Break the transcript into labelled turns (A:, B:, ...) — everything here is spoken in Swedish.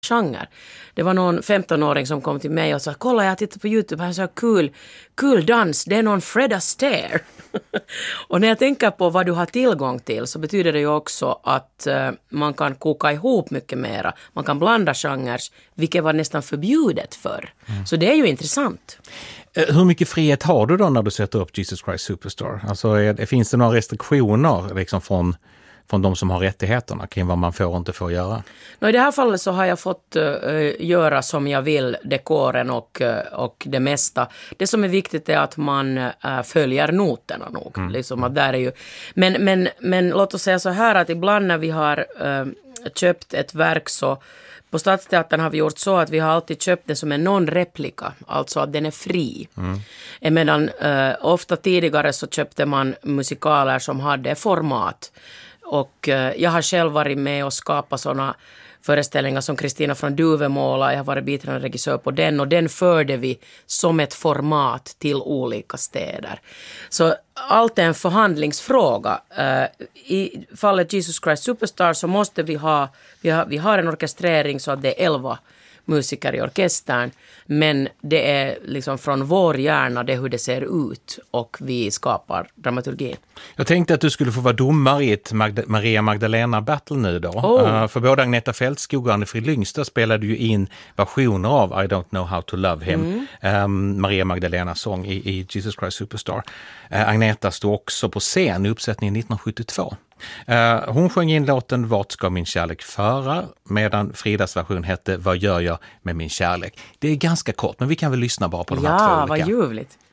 A: genre. Det var någon 15-åring som kom till mig och sa, kolla jag tittar på YouTube, han sa kul dans, det är någon Fred Astaire. Och när jag tänker på vad du har tillgång till så betyder det ju också att man kan koka ihop mycket mera. Man kan blanda genrer, vilket var nästan förbjudet förr. Så det är ju intressant.
B: Hur mycket frihet har du då när du sätter upp Jesus Christ Superstar? Alltså finns det några restriktioner liksom från de som har rättigheterna kring vad man får och inte får göra?
A: I det här fallet så har jag fått göra som jag vill, dekoren och det mesta. Det som är viktigt är att man följer noterna nog. Liksom att där är ju, men låt oss säga så här att ibland när vi har köpt ett verk så på Stadsteatern har vi gjort så att vi har alltid köpt det som en non-replika, alltså att den är fri. Medan ofta tidigare så köpte man musikaler som hade format. Och jag har själv varit med och skapat sådana föreställningar som Kristina från Duvemåla. Jag har varit biträdande regissör på den och den förde vi som ett format till olika städer. Så allt är en förhandlingsfråga. I fallet Jesus Christ Superstar så måste vi har en orkestrering så att det är 11 musiker i orkestern, men det är liksom från vår hjärna det hur det ser ut och vi skapar dramaturgi.
B: Jag tänkte att du skulle få vara domare i ett Maria Magdalena-battle nu då. För både Agneta Fältskog och Anne-Frid Lyngstad spelade ju in versioner av I Don't Know How to Love Him, Maria Magdalenas sång i Jesus Christ Superstar. Agneta stod också på scen i uppsättningen 1972. Hon sjöng in låten Vart ska min kärlek föra, medan Fridas version hette Vad gör jag med min kärlek. Det är ganska kort, men vi kan väl lyssna bara på de här två olika.
A: Ja, vad ljuvligt.